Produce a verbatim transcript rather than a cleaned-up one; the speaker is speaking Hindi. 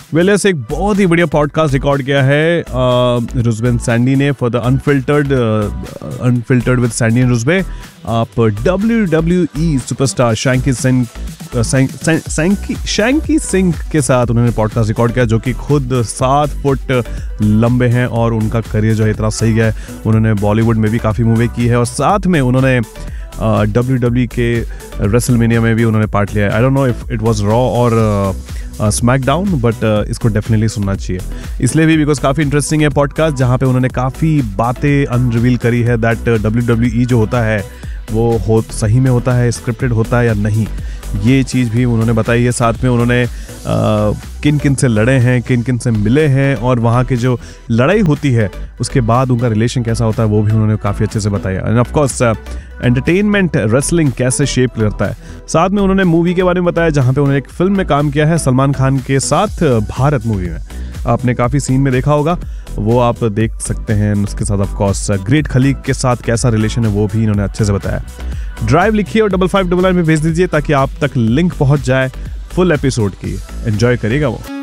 वेलेस एक बहुत ही बढ़िया पॉडकास्ट रिकॉर्ड किया है रुजबे सैंडी ने for the unfiltered unfiltered with Sandy and रुजबे। आप W W E superstar Shanky Singh Shanky Singh के साथ उन्होंने पॉडकास्ट रिकॉर्ड किया, जो कि खुद सात फुट लंबे हैं और उनका करियर जो है इतना सही है। उन्होंने बॉलीवुड में भी काफ़ी मूवी की है और साथ में उन्होंने डब्ल्यू डब्ल्यू के रेसलमेनिया में भी उन्होंने पार्ट लिया है। I don't know if it was raw और स्मैकडाउन, बट इसको डेफिनेटली सुनना चाहिए इसलिए भी बिकॉज काफ़ी इंटरेस्टिंग है पॉडकास्ट, जहाँ पे उन्होंने काफ़ी बातें अनरिवील करी है दैट डब्ल्यू डब्ल्यू ई जो होता है वो हो सही में होता है, स्क्रिप्टेड होता है या नहीं, ये चीज़ भी उन्होंने बताई है। साथ में उन्होंने किन किन से लड़े हैं, किन किन से मिले हैं और वहाँ की जो लड़ाई होती है उसके बाद उनका रिलेशन कैसा होता है वो भी उन्होंने काफ़ी अच्छे से बताया। End of course entertainment wrestling कैसे शेप करता है। साथ में उन्होंने मूवी के बारे में बताया जहाँ पे उन्होंने एक फिल्म में काम किया है सलमान खान के साथ, भारत मूवी में आपने काफ़ी सीन में देखा होगा, वो आप देख सकते हैं। उसके साथ ऑफ कोर्स ग्रेट खली के साथ कैसा रिलेशन है वो भी इन्होंने अच्छे से बताया। ड्राइव लिखिए और डबल फाइव डबल नाइन में भेज दीजिए ताकि आप तक लिंक पहुंच जाए फुल एपिसोड की। एंजॉय करिएगा वो।